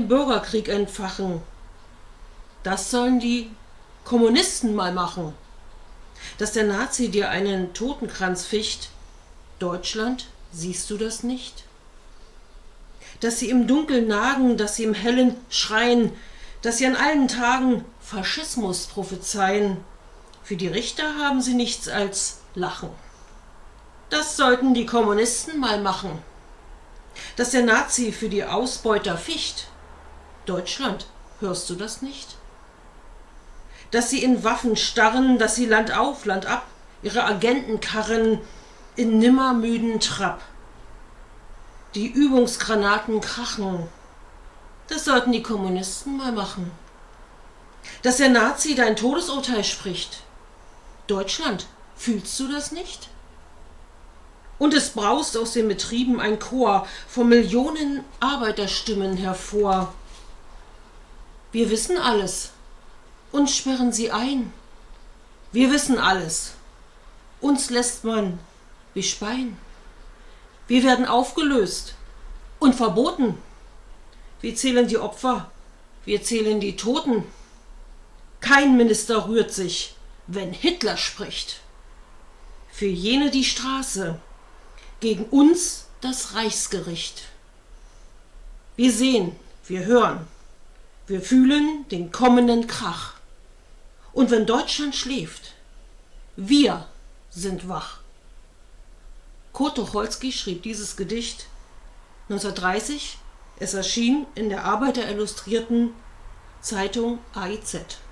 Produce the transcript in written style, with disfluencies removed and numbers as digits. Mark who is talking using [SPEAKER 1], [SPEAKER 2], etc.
[SPEAKER 1] den Bürgerkrieg entfachen. Das sollen die Kommunisten mal machen. Dass der Nazi dir einen Totenkranz ficht, Deutschland, siehst du das nicht? Dass sie im Dunkeln nagen, dass sie im Hellen schreien, dass sie an allen Tagen Faschismus prophezeien. Für die Richter haben sie nichts als Lachen. Das sollten die Kommunisten mal machen. Dass der Nazi für die Ausbeuter ficht, Deutschland, hörst du das nicht? Dass sie in Waffen starren, dass sie Land auf, Land ab, ihre Agenten karren in nimmermüden Trab. Die Übungsgranaten krachen, das sollten die Kommunisten mal machen. Dass der Nazi dein Todesurteil spricht, Deutschland, fühlst du das nicht? Und es braust aus den Betrieben ein Chor von Millionen Arbeiterstimmen hervor. Wir wissen alles, uns sperren sie ein. Wir wissen alles, uns lässt man bespeien. Wir werden aufgelöst und verboten. Wir zählen die Opfer, wir zählen die Toten. Kein Minister rührt sich, wenn Hitler spricht. Für jene die Straße, gegen uns das Reichsgericht. Wir sehen, wir hören, wir fühlen den kommenden Krach. Und wenn Deutschland schläft, wir sind wach. Kurt Tucholsky schrieb dieses Gedicht 1930. Es erschien in der Arbeiter-Illustrierten Zeitung AIZ.